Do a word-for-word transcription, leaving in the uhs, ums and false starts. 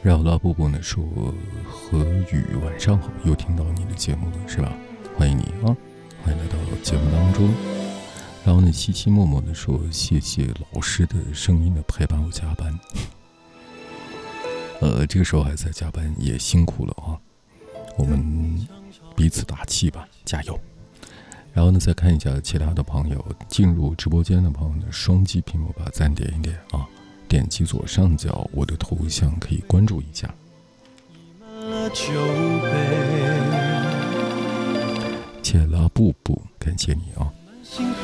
绕拉布布呢说何宇晚上好，又听到你的节目了是吧？欢迎你啊，欢迎来到节目当中。然后呢，西西默默的说谢谢老师的声音的陪伴我加班。呃，这个时候还在加班，也辛苦了啊。我们彼此打气吧，加油。然后呢，再看一下其他的朋友，进入直播间的朋友呢，双击屏幕把赞点一点啊，点击左上角我的头像可以关注一下。切拉布布，感谢你啊。